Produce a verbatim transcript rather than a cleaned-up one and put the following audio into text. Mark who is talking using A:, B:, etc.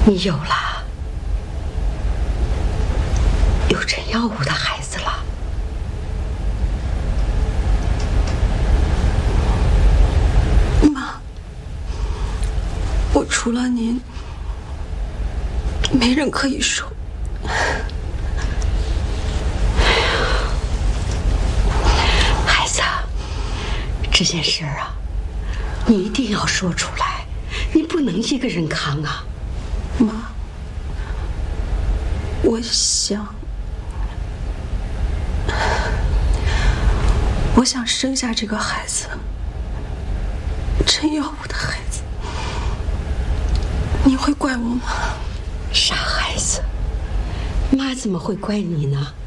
A: 你有了有陈耀武的孩子了。
B: 妈，我除了您，没人可以说。
A: 孩子，这件事儿啊，你一定要说出来，你不能一个人扛啊。
B: 妈，我想，我想生下这个孩子，陈耀武的孩子。你会怪我吗？
A: 傻孩子，妈怎么会怪你呢？